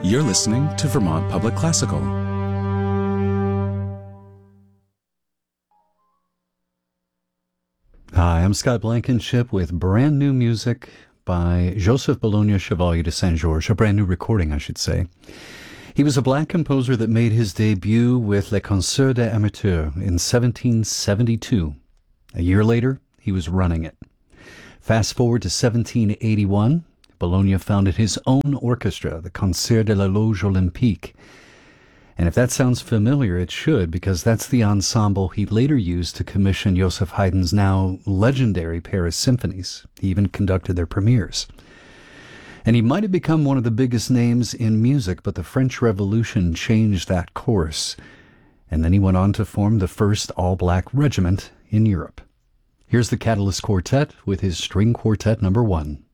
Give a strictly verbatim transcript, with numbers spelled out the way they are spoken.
You're listening to Vermont Public Classical. Hi, I'm Scott Blankenship with brand new music by Joseph Bologna Chevalier de Saint-Georges, a brand new recording, I should say. He was a black composer that made his debut with Les Concerts des Amateurs in seventeen seventy-two. A year later, he was running it. Fast forward to seventeen eighty-one, Bologna founded his own orchestra, the Concert de la Loge Olympique. And if that sounds familiar, it should, because that's the ensemble he later used to commission Joseph Haydn's now legendary Paris symphonies. He even conducted their premieres. And he might have become one of the biggest names in music, but the French Revolution changed that course. And then he went on to form the first all-black regiment in Europe. Here's the Catalyst Quartet with his String Quartet number one.